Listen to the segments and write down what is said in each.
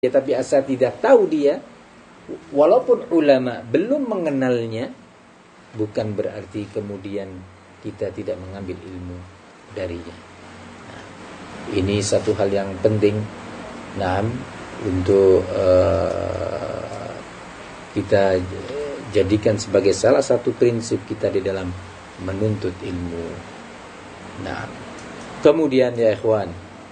tapi asal tidak tahu dia, walaupun ulama belum mengenalnya, bukan berarti kemudian kita tidak mengambil ilmu darinya. Nah, ini satu hal yang penting, untuk kita jadikan sebagai salah satu prinsip kita di dalam menuntut ilmu. Nah, kemudian ya ikhwan,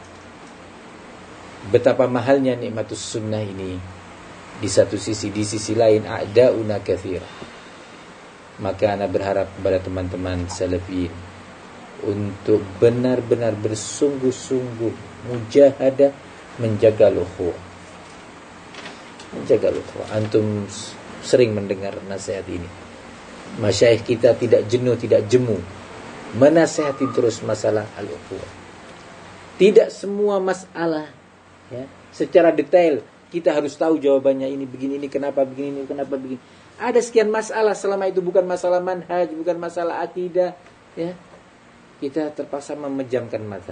betapa mahalnya nikmatus sunnah ini. Di satu sisi, di sisi lain a'da'una katsir. Maka ana berharap kepada teman-teman salafiyin untuk benar-benar bersungguh-sungguh mujahadah menjaga ukhuwah. Menjaga ukhuwah. Antum sering mendengar nasihat ini. Masyayikh kita tidak jenuh, tidak jemu menasihati terus masalah al-ukhuwah. Tidak semua masalah ya, secara detail kita harus tahu jawabannya, ini begini, ini kenapa begini, ini kenapa begini. Ada sekian masalah, selama itu bukan masalah manhaj, bukan masalah akidah, ya, kita terpaksa memejamkan mata.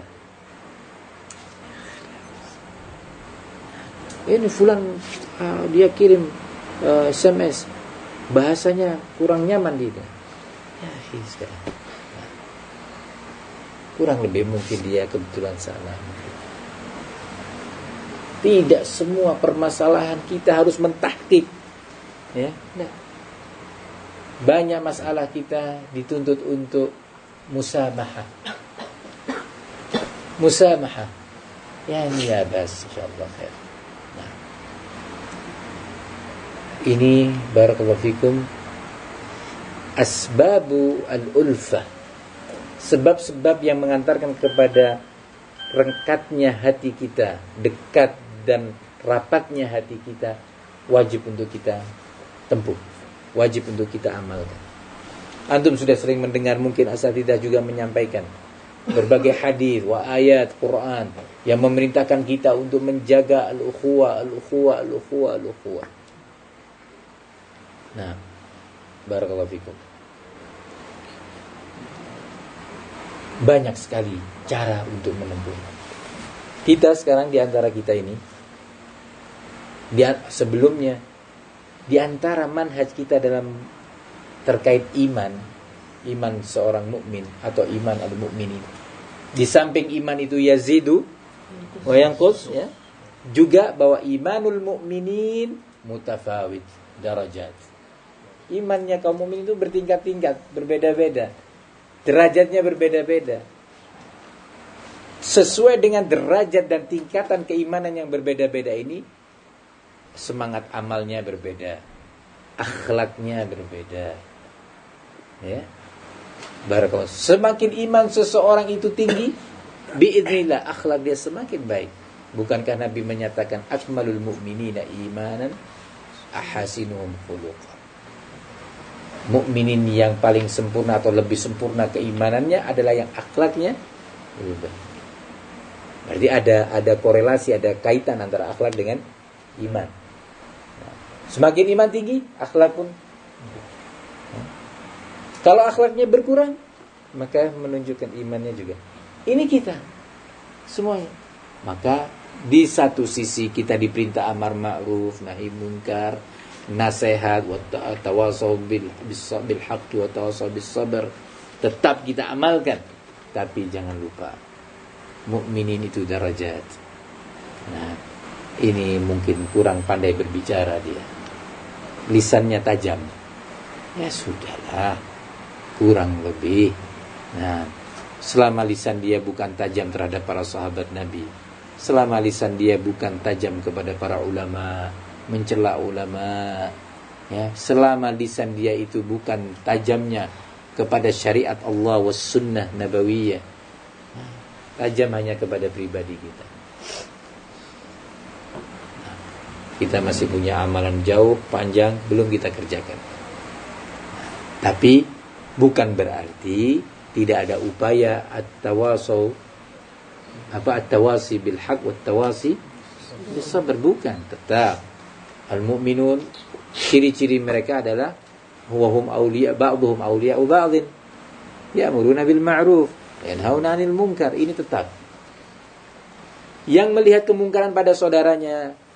Ini fulan dia kirim SMS, bahasanya kurang nyaman dia. Ya, sekarang. Kurang lebih mungkin dia kebetulan salah. Tidak semua permasalahan kita harus mentahqiq, ya. Nah, banyak masalah kita dituntut untuk musamahah. Musamahah. Ya bas, insyaallah khair. Nah, ini barakallahu fikum asbabu al-ulfah. Sebab-sebab yang mengantarkan kepada rengkatnya hati kita, dekat dan rapatnya hati kita, wajib untuk kita tempuh, wajib untuk kita amalkan. Antum sudah sering mendengar, mungkin asatidzah juga menyampaikan berbagai hadis wa ayat Quran yang memerintahkan kita untuk menjaga al-ukhuwah, al-ukhuwah, al-ukhuwah, al-ukhuwah. Nah, barakallahu fikum. Banyak sekali cara untuk menempuhnya. Kita sekarang di antara kita ini, sebelumnya di antara manhaj kita dalam terkait iman seorang mukmin atau iman al-mukminin, di samping iman itu yazidu wa yanqus, ya, juga bahwa imanul mukminin mutafawit darajat. Imannya kaum mukmin itu bertingkat-tingkat, berbeda-beda, derajatnya berbeda-beda. Sesuai dengan derajat dan tingkatan keimanan yang berbeda-beda ini, semangat amalnya berbeda, akhlaknya berbeda. Ya. Barakallahu. Semakin iman seseorang itu tinggi, biidznillah akhlak dia semakin baik. Bukankah Nabi menyatakan akmalul mu'minina imanan ahasinuhum khuluqan. Mukminin yang paling sempurna atau lebih sempurna keimanannya adalah yang akhlaknya lebih baik. Berarti ada korelasi, ada kaitan antara akhlak dengan iman. Nah, semakin iman tinggi, akhlak pun. Kalau akhlaknya berkurang, maka menunjukkan imannya juga. Ini kita semuanya. Maka di satu sisi kita diperintah amar ma'ruf, nahi munkar, nasihat, wa tawasaw bil haqqi wa tawasaw bis sabr, tetap kita amalkan. Tapi jangan lupa, mukminin itu darajat. Nah, ini mungkin kurang pandai berbicara dia, lisannya tajam. Ya sudahlah, kurang lebih. Nah, selama lisan dia bukan tajam terhadap para sahabat Nabi, selama lisan dia bukan tajam kepada para ulama, mencela ulama, ya, selama lisan dia itu bukan tajamnya kepada syariat Allah was sunnah nabawiyah, tajam hanya kepada pribadi kita. Kita masih punya amalan jauh, panjang, belum kita kerjakan. Tapi bukan berarti tidak ada upaya at-tawasi bil haq wa at-tawasi bis sabr, bukan. Tetap al-mu'minun, ciri-ciri mereka adalah huwahum awliya ba'dhum awliya'u ba'dhin, ya'muruna bil ma'ruf yanhauna 'anil munkar. Ini tetap. Yang melihat kemungkaran pada saudaranya,